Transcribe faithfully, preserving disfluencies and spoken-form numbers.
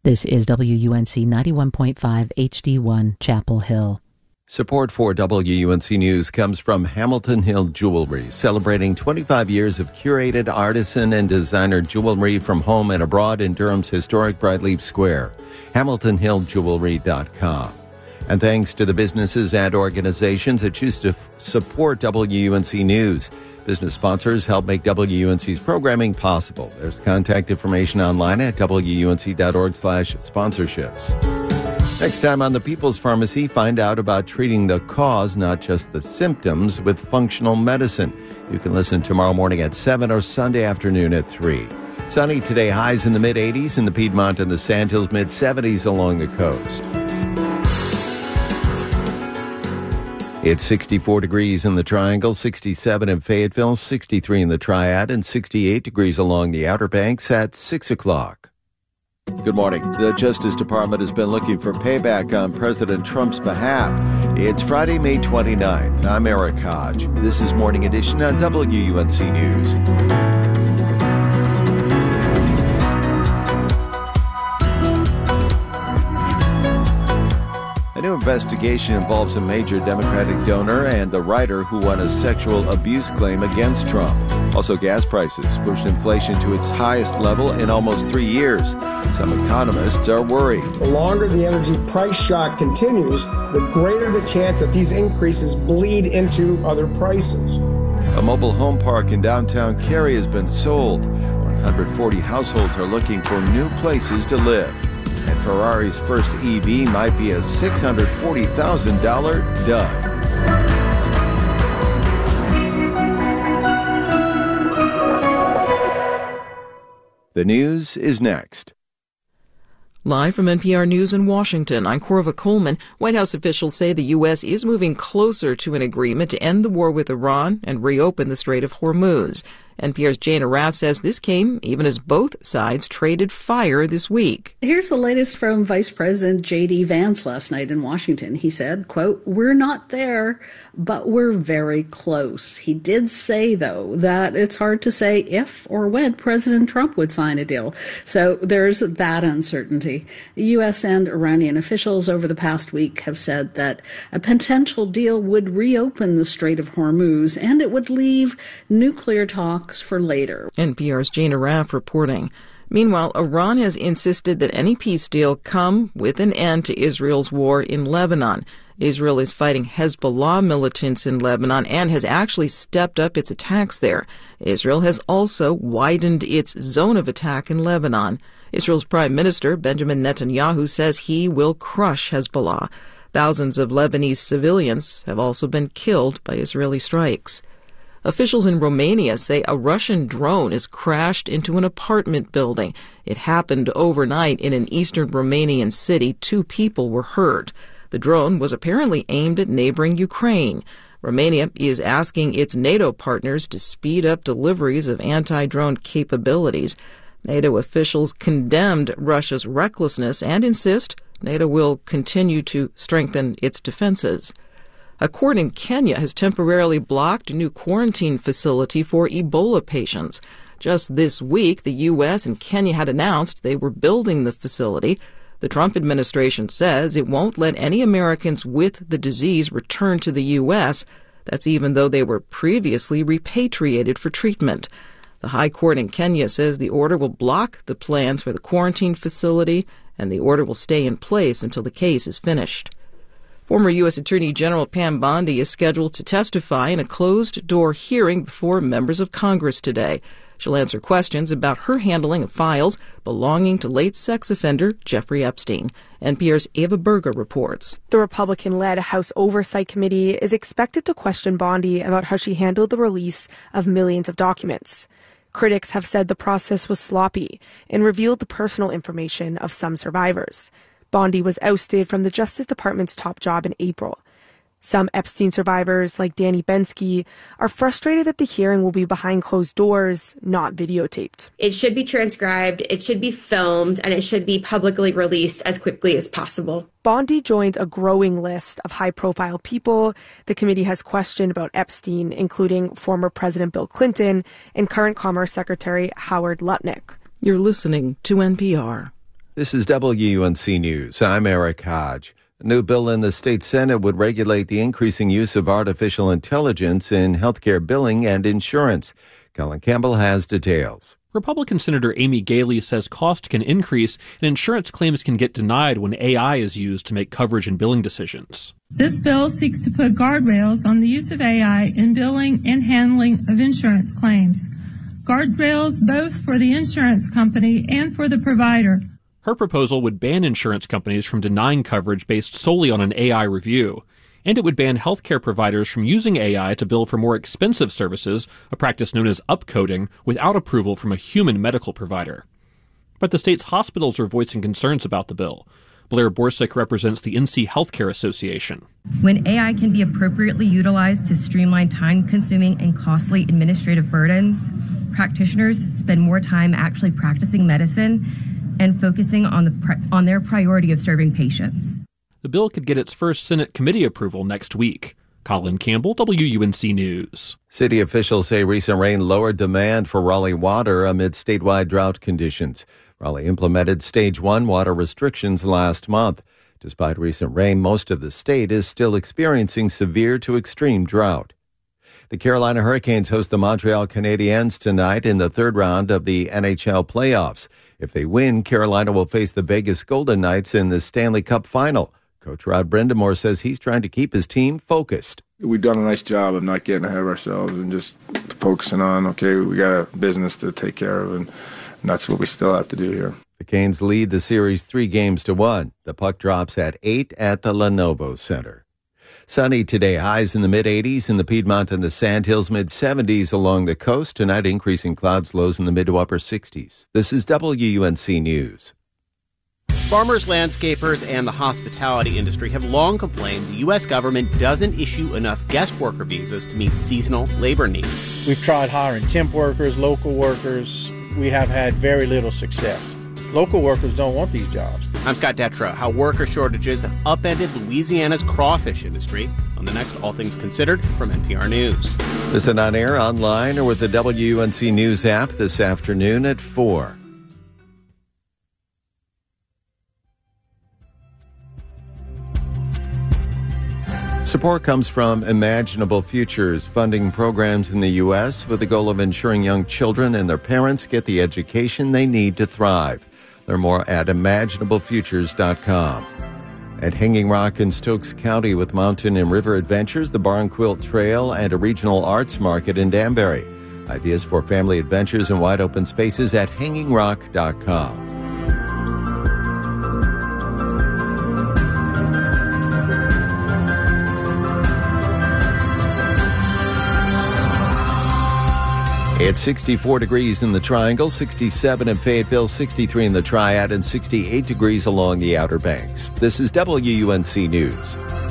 This is W U N C ninety-one point five H D one, Chapel Hill. Support for W U N C News comes from Hamilton Hill Jewelry, celebrating twenty-five years of curated artisan and designer jewelry from home and abroad in Durham's historic Brightleaf Square. hamilton hill jewelry dot com. And thanks to the businesses and organizations that choose to f- support W U N C News. Business sponsors help make W U N C's programming possible. There's contact information online at W U N C dot org slash sponsorships. Next time on The People's Pharmacy, find out about treating the cause, not just the symptoms, with functional medicine. You can listen tomorrow morning at seven or Sunday afternoon at three. Sunny today, highs in the mid-eighties in the Piedmont and the Sandhills, mid-seventies along the coast. It's sixty-four degrees in the Triangle, sixty-seven in Fayetteville, sixty-three in the Triad, and sixty-eight degrees along the Outer Banks at six o'clock. Good morning. The Justice Department has been looking for payback on President Trump's behalf. It's Friday, May twenty-ninth. I'm Eric Hodge. This is Morning Edition on W U N C News. A new investigation involves a major Democratic donor and the writer who won a sexual abuse claim against Trump. Also, gas prices pushed inflation to its highest level in almost three years. Some economists are worried. The longer the energy price shock continues, the greater the chance that these increases bleed into other prices. A mobile home park in downtown Cary has been sold. one hundred forty households are looking for new places to live. And Ferrari's first E V might be a six hundred forty thousand dollars dud. The news is next. Live from N P R News in Washington, I'm Corva Coleman. White House officials say the U S is moving closer to an agreement to end the war with Iran and reopen the Strait of Hormuz. N P R's Jane Arraf says this came even as both sides traded fire this week. Here's the latest from Vice President J D Vance last night in Washington. He said, quote, "We're not there, but we're very close." He did say, though, that it's hard to say if or when President Trump would sign a deal. So there's that uncertainty. The U S and Iranian officials over the past week have said that a potential deal would reopen the Strait of Hormuz and it would leave nuclear talks for later. N P R's Jane Arraf reporting. Meanwhile, Iran has insisted that any peace deal come with an end to Israel's war in Lebanon. Israel is fighting Hezbollah militants in Lebanon and has actually stepped up its attacks there. Israel has also widened its zone of attack in Lebanon. Israel's Prime Minister Benjamin Netanyahu says he will crush Hezbollah. Thousands of Lebanese civilians have also been killed by Israeli strikes. Officials in Romania say a Russian drone has crashed into an apartment building. It happened overnight in an eastern Romanian city. Two people were hurt. The drone was apparently aimed at neighboring Ukraine. Romania is asking its NATO partners to speed up deliveries of anti-drone capabilities. NATO officials condemned Russia's recklessness and insist NATO will continue to strengthen its defenses. A court in Kenya has temporarily blocked a new quarantine facility for Ebola patients. Just this week, the U S and Kenya had announced they were building the facility. The Trump administration says it won't let any Americans with the disease return to the U S. That's even though they were previously repatriated for treatment. The High Court in Kenya says the order will block the plans for the quarantine facility, and the order will stay in place until the case is finished. Former U S Attorney General Pam Bondi is scheduled to testify in a closed-door hearing before members of Congress today. She'll answer questions about her handling of files belonging to late sex offender Jeffrey Epstein. N P R's Ava Berger reports. The Republican-led House Oversight Committee is expected to question Bondi about how she handled the release of millions of documents. Critics have said the process was sloppy and revealed the personal information of some survivors. Bondi was ousted from the Justice Department's top job in April. Some Epstein survivors, like Danny Bensky, are frustrated that the hearing will be behind closed doors, not videotaped. It should be transcribed, it should be filmed, and it should be publicly released as quickly as possible. Bondi joins a growing list of high-profile people the committee has questioned about Epstein, including former President Bill Clinton and current Commerce Secretary Howard Lutnick. You're listening to N P R. This is W U N C News. I'm Eric Hodge. A new bill in the state Senate would regulate the increasing use of artificial intelligence in healthcare billing and insurance. Colin Campbell has details. Republican Senator Amy Galey says cost can increase and insurance claims can get denied when A I is used to make coverage and billing decisions. This bill seeks to put guardrails on the use of A I in billing and handling of insurance claims. Guardrails both for the insurance company and for the provider. Her proposal would ban insurance companies from denying coverage based solely on an A I review. And it would ban healthcare providers from using A I to bill for more expensive services, a practice known as upcoding, without approval from a human medical provider. But the state's hospitals are voicing concerns about the bill. Blair Borsick represents the N C Healthcare Association. When A I can be appropriately utilized to streamline time-consuming and costly administrative burdens, practitioners spend more time actually practicing medicine and focusing on the on their priority of serving patients. The bill could get its first Senate committee approval next week. Colin Campbell, W U N C News. City officials say recent rain lowered demand for Raleigh water amid statewide drought conditions. Raleigh implemented stage one water restrictions last month. Despite recent rain, most of the state is still experiencing severe to extreme drought. The Carolina Hurricanes host the Montreal Canadiens tonight in the third round of the N H L playoffs. If they win, Carolina will face the Vegas Golden Knights in the Stanley Cup final. Coach Rod Brindamore says he's trying to keep his team focused. We've done a nice job of not getting ahead of ourselves and just focusing on, okay, we got a business to take care of, and that's what we still have to do here. The Canes lead the series three games to one. The puck drops at eight at the Lenovo Center. Sunny today, highs in the mid-eighties in the Piedmont and the Sandhills, mid-seventies along the coast. Tonight, increasing clouds, lows in the mid to upper sixties. This is W U N C News. Farmers, landscapers, and the hospitality industry have long complained the U S government doesn't issue enough guest worker visas to meet seasonal labor needs. We've tried hiring temp workers, local workers. We have had very little success. Local workers don't want these jobs. I'm Scott Detrow. How worker shortages have upended Louisiana's crawfish industry on the next All Things Considered from N P R News. Listen on air, online, or with the W U N C News app this afternoon at four. Support comes from Imaginable Futures, funding programs in the U S with the goal of ensuring young children and their parents get the education they need to thrive. Learn more at imaginable futures dot com. At Hanging Rock in Stokes County with mountain and river adventures, the Barn Quilt Trail, and a regional arts market in Danbury. Ideas for family adventures and wide open spaces at hanging rock dot com. It's sixty-four degrees in the Triangle, sixty-seven in Fayetteville, sixty-three in the Triad, and sixty-eight degrees along the Outer Banks. This is W U N C News.